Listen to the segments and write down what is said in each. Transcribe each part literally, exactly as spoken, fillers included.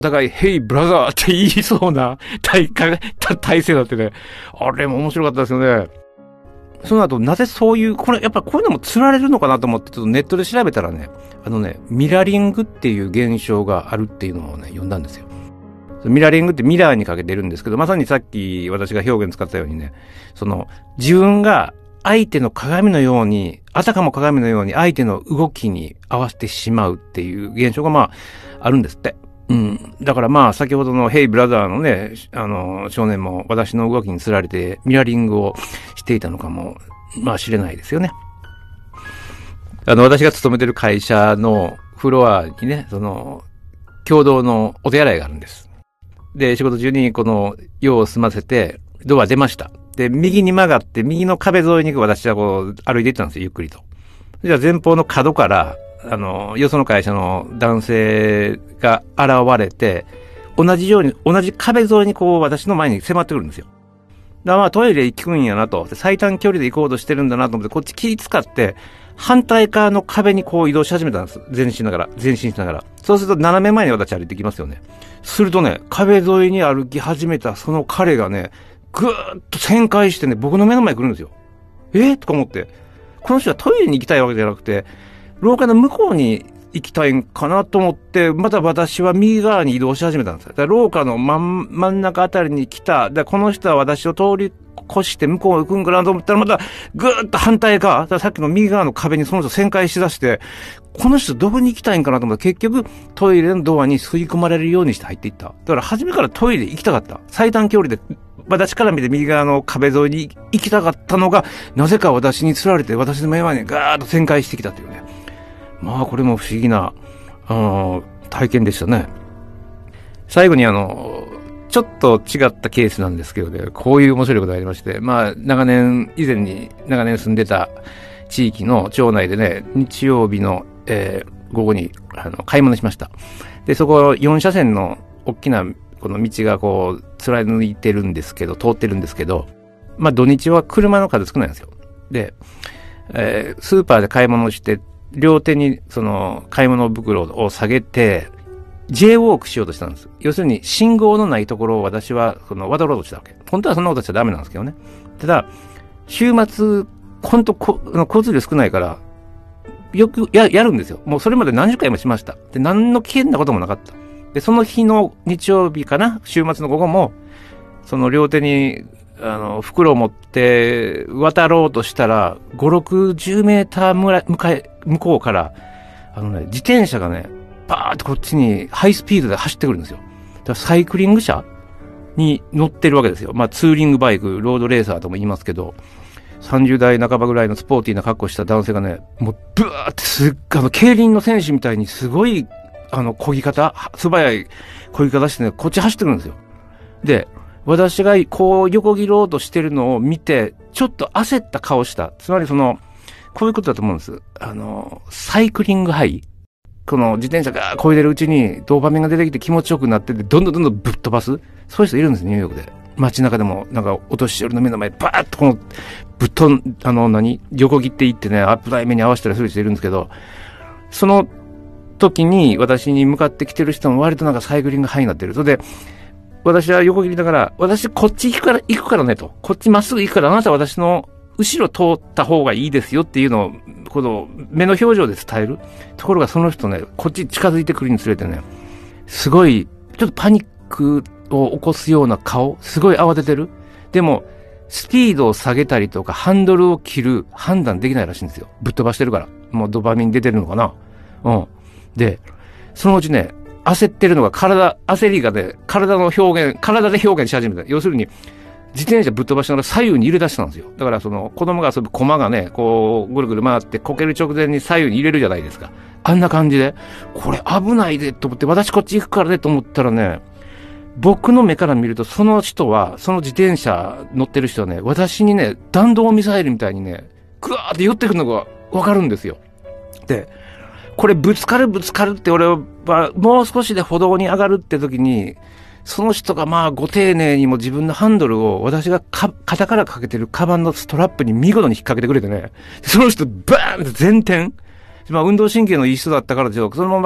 お互い、ヘイブラザーって言いそうな体体勢だってね。あれも面白かったですよね。その後、なぜそういう、これ、やっぱこういうのも釣られるのかなと思って、ちょっとネットで調べたらね、あのね、ミラリングっていう現象があるっていうのをね、読んだんですよ。ミラリングってミラーにかけてるんですけど、まさにさっき私が表現使ったようにね、その、自分が相手の鏡のように、あたかも鏡のように相手の動きに合わせてしまうっていう現象がまあ、あるんですって。うん。だからまあ、先ほどのヘイブラザーのね、あの、少年も私の動きに釣られてミラリングをしていたのかも、まあ知れないですよね。あの、私が勤めてる会社のフロアにね、その、共同のお手洗いがあるんです。で、仕事中にこの、用を済ませて、ドア出ました。で、右に曲がって、右の壁沿いに私はこう、歩いていったんですよ、ゆっくりと。じゃあ前方の角から、あの、よその会社の男性が現れて、同じように、同じ壁沿いにこう、私の前に迫ってくるんですよ。だからまあトイレ行くんやなと、最短距離で行こうとしてるんだなと思って、こっち気使って、反対側の壁にこう移動し始めたんです。前進しながら、前進しながら。そうすると斜め前に私歩いてきますよね。するとね、壁沿いに歩き始めたその彼がね、ぐーっと旋回してね、僕の目の前に来るんですよ。えとか思って。この人はトイレに行きたいわけじゃなくて、廊下の向こうに行きたいんかなと思って、また私は右側に移動し始めたんですよ。だから廊下の真ん、真ん中あたりに来た。で、この人は私を通り越して向こう行くんかなと思ったら、またぐーっと反対側、だからさっきの右側の壁にその人旋回しだして、この人どこに行きたいんかなと思ったら、結局トイレのドアに吸い込まれるようにして入っていった。だから初めからトイレ行きたかった。最短距離で、私から見て右側の壁沿いに行きたかったのが、なぜか私に釣られて、私の目の前にガーッと旋回してきたというね。まあこれも不思議な、あの、体験でしたね。最後にあの、ちょっと違ったケースなんですけどね、こういう面白いことがありまして、まあ長年、以前に長年住んでた地域の町内でね、日曜日の、えー、午後にあの買い物しました。で、そこよん車線の大きなこの道がこう貫いてるんですけど、通ってるんですけど、まあ土日は車の数少ないんですよ。で、えー、スーパーで買い物をして、両手にその買い物袋を下げて J ウォークしようとしたんです。要するに信号のないところを私はその渡ろうとしたわけ。本当はそんなことしちゃダメなんですけどね。ただ週末本当こ交通量少ないからよく や, やるんですよ。もうそれまで何十回もしました。で何の危険なこともなかった。でその日の日曜日かな、週末の午後もその両手にあの、袋を持って渡ろうとしたら、ご、ろくじゅうメーターむら向かい、向こうから、あのね、自転車がね、バーってこっちにハイスピードで走ってくるんですよ。だからサイクリング車に乗ってるわけですよ。まあツーリングバイク、ロードレーサーとも言いますけど、さんじゅう代半ばぐらいのスポーティーな格好した男性がね、もうブワーってすっ、あの、競輪の選手みたいにすごい、あの、漕ぎ方、素早い漕ぎ方してね、こっち走ってくるんですよ。で、私がこう横切ろうとしてるのを見て、ちょっと焦った顔した。つまりその、こういうことだと思うんです。あの、サイクリングハイ。この自転車が漕いでるうちにドーパミンが出てきて気持ちよくなってて、どんどんどんどんぶっ飛ばす。そういう人いるんです、ニューヨークで。街中でも、なんかお年寄りの目の前でバーッとこの、ぶっ飛ん、あの何横切っていってね、危ない目に合わせたりする人いるんですけど、その時に私に向かってきてる人も割となんかサイクリングハイになってる。それで、私は横切りながら、私こっち行くから、行くからねと。こっちまっすぐ行くから、あなたは私の後ろ通った方がいいですよっていうのを、この目の表情で伝える。ところがその人ね、こっち近づいてくるにつれてね、すごい、ちょっとパニックを起こすような顔、すごい慌ててる。でも、スピードを下げたりとか、ハンドルを切る判断できないらしいんですよ。ぶっ飛ばしてるから。もうドパミン出てるのかな。うん。で、そのうちね、焦ってるのが体、焦りがね、体の表現、体で表現し始めた。要するに、自転車ぶっ飛ばしながら左右に入れ出したんですよ。だからその、子供が遊ぶ駒がね、こう、ぐるぐる回ってこける直前に左右に入れるじゃないですか。あんな感じで、これ危ないでと思って、私こっち行くからねと思ったらね、僕の目から見ると、その人は、その自転車乗ってる人はね、私にね、弾道ミサイルみたいにね、ぐわーって寄ってくるのがわかるんですよ。で、これぶつかるぶつかるって俺はもう少しで歩道に上がるって時に、その人がまあご丁寧にも自分のハンドルを私がか肩からかけてるカバンのストラップに見事に引っ掛けてくれてね、その人バーンって前転、まあ運動神経のいい人だったからでしょう。そのまま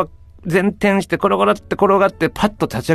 前転して転がって転がってパッと立ち